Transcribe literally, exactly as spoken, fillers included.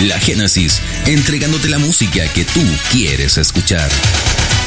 La Génesis, entregándote la música que tú quieres escuchar.